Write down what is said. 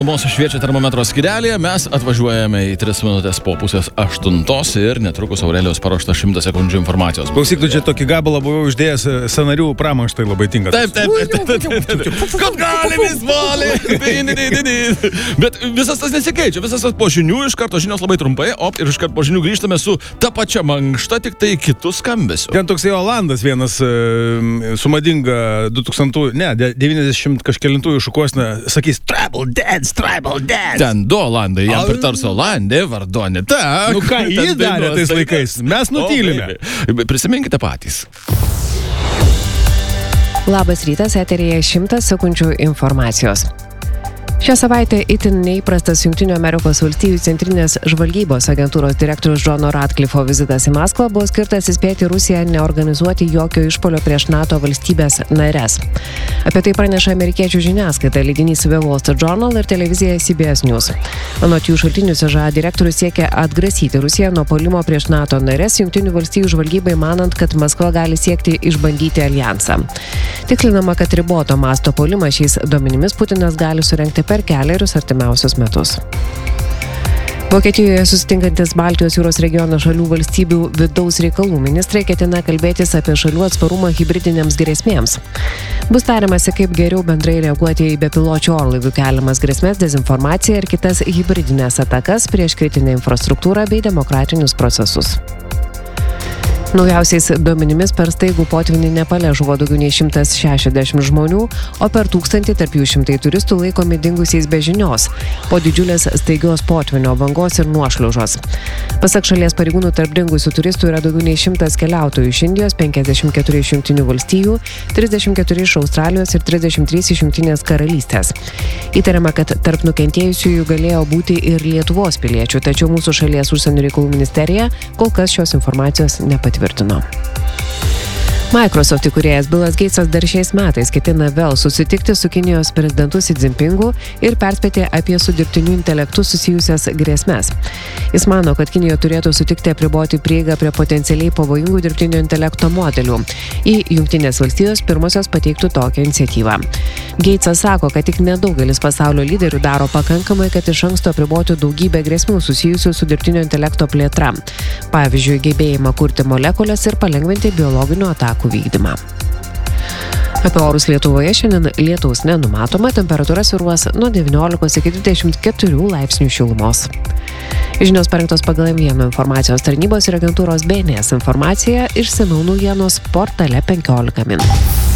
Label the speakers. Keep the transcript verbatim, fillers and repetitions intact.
Speaker 1: Mūsų šviečia termometro skyrelėje, mes atvažiuojame į tris minutės po pusės aštuntos ir netrukus Aurelijos paruošta šimtas sekundžių informacijos.
Speaker 2: Klausyk, tu čia tokį gabalą buvau uždėjęs sąnarių pramuštai labai tinka.
Speaker 1: Taip, taip, taip, taip, taip, taip. Kad gali vis valiai. Bet visas tas nesikeičia, visas tas po žinių, iš karto žinios labai trumpai, o ir iš karto po žinių grįžtame su ta pačia mankšta, tik tai kitų skambesiu.
Speaker 2: Ten toksai Olandas vienas su madinga du tūkstantųjų, ne, devyniasdešimt kažkelintųjų šukosna, sakys, Tribal Dance. Tribal Dance.
Speaker 1: Ten du Olandai, jam pritars Olandė, vardu Anita.
Speaker 2: Nu ką jį darė tais laikais? Mes nutylime.
Speaker 1: Prisiminkite patys.
Speaker 3: Labas rytas, eteryje šimtas sekundžių informacijos. Šią savaitę itin neįprastas Jungtinių Amerikos valstijų centrinės žvalgybos agentūros direktoriaus Johno Ratcliffe'o vizitas į Maskvą buvo skirtas įspėti Rusiją neorganizuoti jokio išpuolio prieš NATO valstybės nares. Apie tai praneša amerikiečių žiniasklaida, leidinys The Wall Street Journal ir televizija C B S News. Anot jų šaltinių C Ž A direktorius siekia atgrasyti Rusiją nuo puolimo prieš NATO nares Jungtinių valstijų žvalgybai, manant, kad Maskva gali siekti išbandyti aljansą. Tikslinama, kad riboto masto puolimą šiais duomenimis Putinas gali surengti per keliarius artimiausius metus. Vokietijoje susitinkantis Baltijos jūros regiono šalių valstybių vidaus reikalų ministrai ketina kalbėtis apie šalių atsparumą hibridinėms grėsmėms. Bus tariamasi, kaip geriau bendrai reaguoti į bepiločių orlaivių keliamas grėsmės, dezinformaciją ir kitas hibridinės atakas prieš kritinę infrastruktūrą bei demokratinius procesus. Naujausiais duomenimis per staigų potvynį Nepale žuvo daugiau nei šimtas šešiasdešimt žmonių, o per tūkstantį, tarp jų šimtai turistų, laikomi dingusiais be žinios po didžiulės staigios potvynio bangos ir nuošliaužos. Pasak šalies pareigūnų, tarp dingusių turistų yra daugiau nei šimtas keliautojų iš Indijos, penkiasdešimt keturi iš Jungtinių valstijų, trisdešimt keturi iš Australijos ir trisdešimt trys iš Jungtinės karalystės. Įtariama, kad tarp nukentėjusiųjų galėjo būti ir Lietuvos piliečių, tačiau mūsų šalies užsienio reikalų ministerija kol kas šios informacijos nepatvirtino. Microsoft įkūrėjas Billas Gatesas dar šiais metais ketina vėl susitikti su Kinijos prezidentu Xi Jinpingu ir perspėti apie su dirbtiniu intelektu susijusias grėsmes. Jis mano, kad Kinija turėtų sutikti apriboti prieigą prie potencialiai pavojingų dirbtinio intelekto modelių. Į Jungtinės valstijos pirmosios pateiktų tokią iniciatyvą. Gatesas sako, kad tik nedaugelis pasaulio lyderių daro pakankamai, kad iš anksto apribotų daugybę grėsmių susijusių su dirbtinio intelekto plėtra. Pavyzdžiui, gebėjimą kurti molekulės ir palengvinti biologinių atakų vykdymą. Apie orus Lietuvoje šiandien lietaus nenumatoma, temperatūra svyruos nuo devyniolikos iki dvidešimt keturių laipsnių šilumos. Žinios parengtos pagal M vieno informacijos tarnybos ir agentūros B N S informaciją, išsamiau naujienos portale penkiolika min.